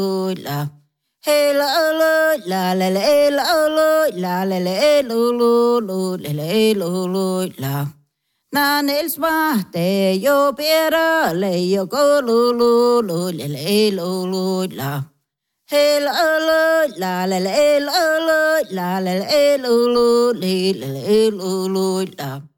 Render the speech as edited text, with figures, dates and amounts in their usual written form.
la. Hey la la la la la la la la la la la. Na nels mahte jo piera le jo kolulu le la. Hey la la la la la la la la la la la.